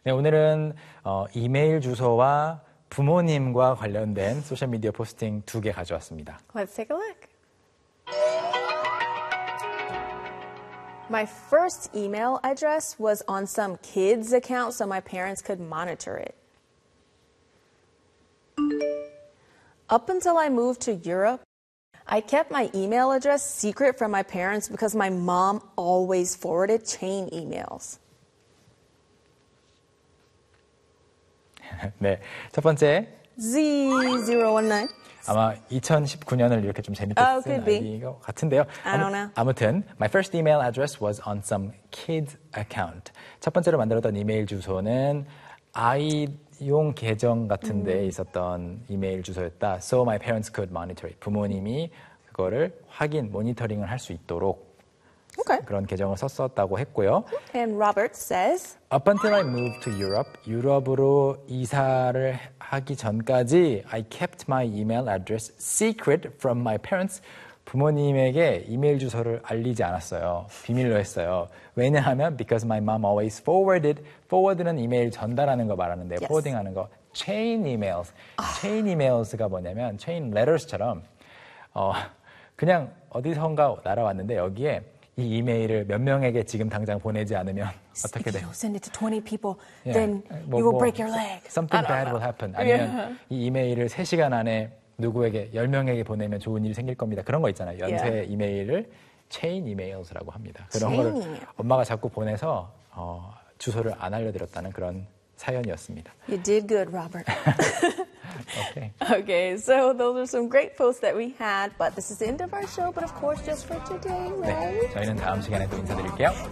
네, 오늘은 이메일 주소와 부모님과 관련된 소셜미디어 포스팅 2개 가져왔습니다. Let's take a look. My first email address was on some kid's account so my parents could monitor it. Up until I moved to Europe, I kept my email address secret from my parents because my mom always forwarded chain emails. 네, 첫 번째 Z019. 아마 2019년을 이렇게 좀 재밌게 쓴 아이디인 것 같은데요. I don't know. 아무튼 my first email address was on some kid's account. 첫 번째로 만들었던 이메일 주소는 아이용 계정 같은 데에 있었던 이메일 주소였다. So my parents could monitor it. 부모님이 그거를 모니터링을 할 수 있도록 그런 계정을 썼었다고 했고요. And Robert says, Up until I moved to Europe, 유럽으로 이사를 하기 전까지 I kept my email address secret from my parents. 부모님에게 이메일 주소를 알리지 않았어요. 비밀로 했어요. 왜냐하면 because my mom always forward는 이메일 전달하는 거 말하는데 Yes. forwarding하는 거 chain emails. chain emails가 뭐냐면 chain letters처럼 그냥 어디선가 날아왔는데 여기에 이 이메일을 몇 명에게 지금 당장 보내지 않으면 어떻게 돼요? If you send it to 20 people, then you will break your leg. Something bad will happen. 아니면 이 이메일을 3시간 안에 누구에게 10명에게 보내면 좋은 일이 생길 겁니다. 그런 거 있잖아요. 연쇄 이메일을 chain emails라고 합니다. 그런 거를 엄마가 자꾸 보내서 주소를 안 알려드렸다는 그런 사연이었습니다. You did good, Robert. Okay. Okay, so those are some great posts that we had, but this is the end of our show, but of course just for today, right? 네, 저희는 다음 시간에 또 인사드릴게요.